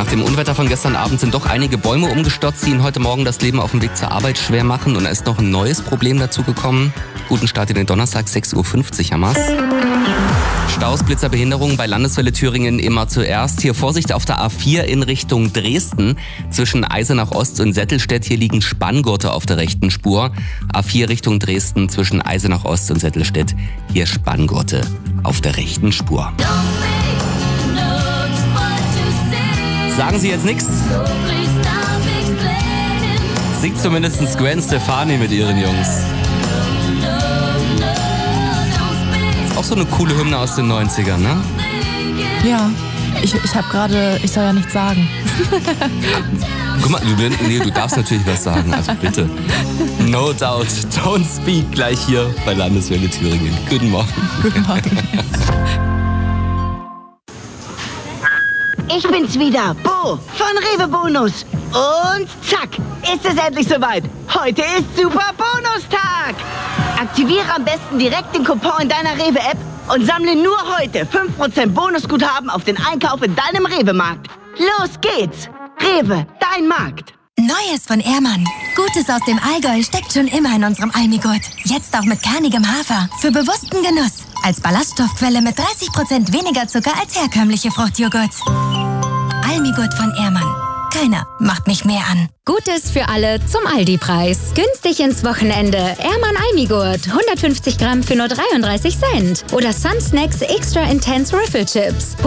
Nach dem Unwetter von gestern Abend sind doch einige Bäume umgestürzt, die Ihnen heute Morgen das Leben auf dem Weg zur Arbeit schwer machen. Und da ist noch ein neues Problem dazu gekommen. Guten Start in den Donnerstag, 6.50 Uhr haben wir's. Staus, Blitzer, Behinderungen bei Landeswelle Thüringen immer zuerst. Hier Vorsicht auf der A4 in Richtung Dresden. Zwischen Eisenach Ost und Settelstedt, hier liegen Spanngurte auf der rechten Spur. A4 Richtung Dresden zwischen Eisenach Ost und Settelstedt, hier Spanngurte auf der rechten Spur. Sagen Sie jetzt nichts? Singt zumindest Gwen Stefani mit ihren Jungs. Ist auch so eine coole Hymne aus den 90ern, ne? Ja, ich habe gerade, ich soll ja nichts sagen. Guck mal, du darfst natürlich was sagen, also bitte. No doubt, don't speak, gleich hier bei Landeswelle Thüringen. Guten Morgen. Guten Morgen. Ich bin's wieder, Bo von Rewe Bonus. Und zack, ist es endlich soweit. Heute ist Super Bonustag. Aktiviere am besten direkt den Coupon in deiner Rewe-App und sammle nur heute 5% Bonusguthaben auf den Einkauf in deinem Rewe-Markt. Los geht's. Rewe, dein Markt. Neues von Ehrmann. Gutes aus dem Allgäu steckt schon immer in unserem Almigurt. Jetzt auch mit kernigem Hafer. Für bewussten Genuss. Als Ballaststoffquelle mit 30% weniger Zucker als herkömmliche Fruchtjoghurts. Almigurt von Ehrmann. Keiner macht mich mehr an. Gutes für alle zum Aldi-Preis. Günstig ins Wochenende. Ehrmann Almigurt. 150 Gramm für nur 33 Cent. Oder Sun Snacks Extra Intense Riffle Chips.